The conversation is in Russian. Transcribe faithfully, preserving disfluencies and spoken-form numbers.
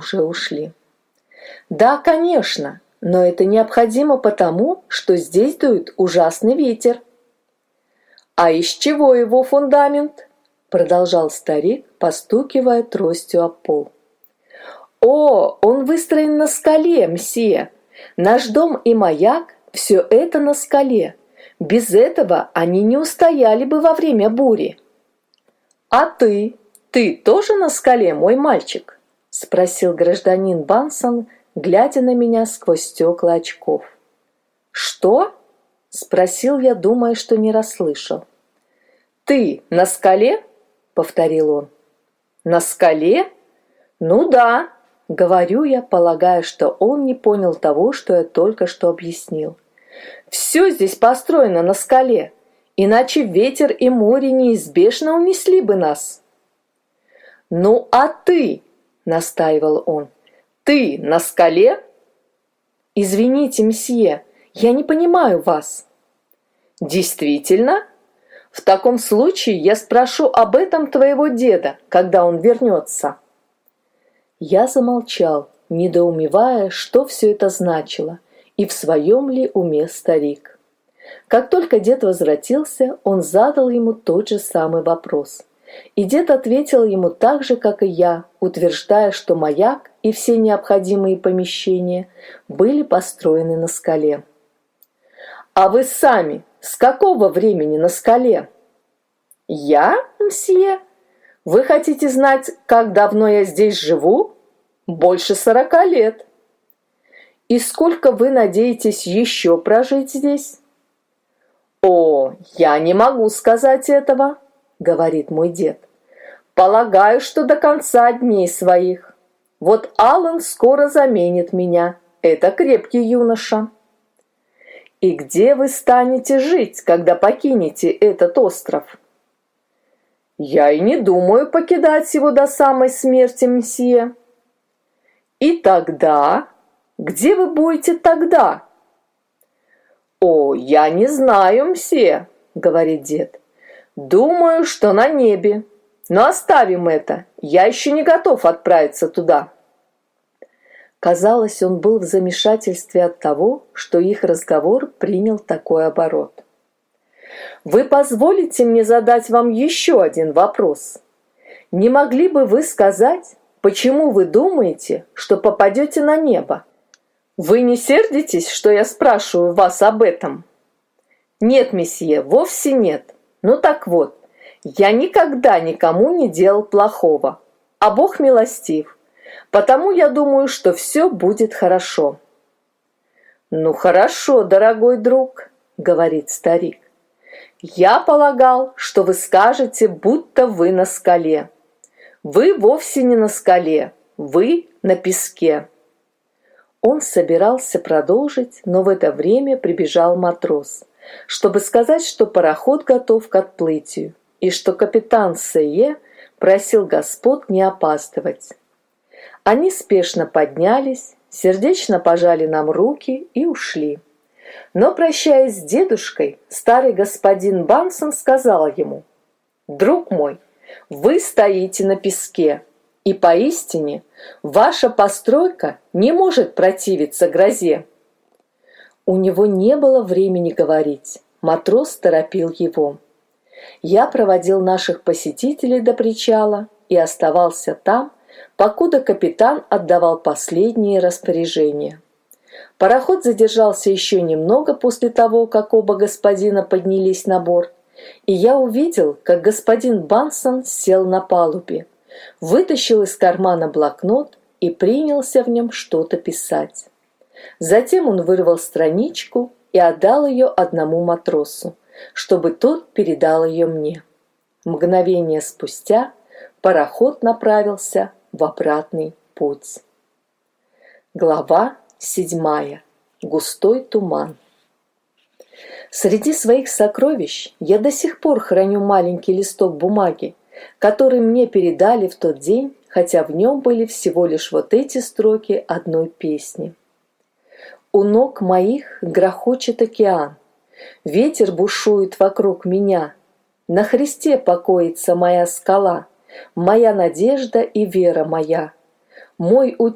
уже ушли. Да, конечно, но это необходимо потому, что здесь дует ужасный ветер. А из чего его фундамент? Продолжал старик, постукивая тростью об пол. О, он выстроен на скале, мсье. Наш дом и маяк – все это на скале. Без этого они не устояли бы во время бури. А ты? Ты тоже на скале, мой мальчик? Спросил гражданин Бансон, глядя на меня сквозь стекла очков. Что? Спросил я, думая, что не расслышал. Ты на скале? Повторил он. На скале? Ну да, говорю я, полагая, что он не понял того, что я только что объяснил. Все здесь построено на скале, иначе ветер и море неизбежно унесли бы нас. Ну а ты, настаивал он, ты на скале? Извините, мсье, я не понимаю вас. Действительно? В таком случае я спрошу об этом твоего деда, когда он вернется. Я замолчал, недоумевая, что все это значило, и в своем ли уме старик. Как только дед возвратился, он задал ему тот же самый вопрос. И дед ответил ему так же, как и я, утверждая, что маяк и все необходимые помещения были построены на скале. «А вы сами с какого времени на скале?» «Я, мсье? Вы хотите знать, как давно я здесь живу? Больше сорока лет». «И сколько вы надеетесь еще прожить здесь?» «О, я не могу сказать этого», — говорит мой дед. «Полагаю, что до конца дней своих. Вот Аллан скоро заменит меня. Это крепкий юноша». «И где вы станете жить, когда покинете этот остров?» «Я и не думаю покидать его до самой смерти, мсье». «И тогда? Где вы будете тогда?» «О, я не знаю, мсье», — говорит дед. «Думаю, что на небе. Но оставим это. Я еще не готов отправиться туда». Казалось, он был в замешательстве от того, что их разговор принял такой оборот. «Вы позволите мне задать вам еще один вопрос? Не могли бы вы сказать, почему вы думаете, что попадете на небо? Вы не сердитесь, что я спрашиваю вас об этом?» «Нет, месье, вовсе нет. Ну так вот, я никогда никому не делал плохого, а Бог милостив, потому я думаю, что все будет хорошо». «Ну хорошо, дорогой друг», — говорит старик. «Я полагал, что вы скажете, будто вы на скале. Вы вовсе не на скале, вы на песке». Он собирался продолжить, но в это время прибежал матрос, чтобы сказать, что пароход готов к отплытию, и что капитан Сее просил господ не опаздывать. Они спешно поднялись, сердечно пожали нам руки и ушли. Но, прощаясь с дедушкой, старый господин Бансон сказал ему: «Друг мой, вы стоите на песке, и поистине ваша постройка не может противиться грозе». У него не было времени говорить, матрос торопил его. Я проводил наших посетителей до причала и оставался там, покуда капитан отдавал последние распоряжения. Пароход задержался еще немного после того, как оба господина поднялись на борт, и я увидел, как господин Бансон сел на палубе, вытащил из кармана блокнот и принялся в нем что-то писать. Затем он вырвал страничку и отдал ее одному матросу, чтобы тот передал ее мне. Мгновение спустя пароход направился в обратный путь. Глава седьмая. Густой туман. Среди своих сокровищ я до сих пор храню маленький листок бумаги, который мне передали в тот день, хотя в нем были всего лишь вот эти строки одной песни. У ног моих грохочет океан, ветер бушует вокруг меня. На Христе покоится моя скала, моя надежда и вера моя. Мой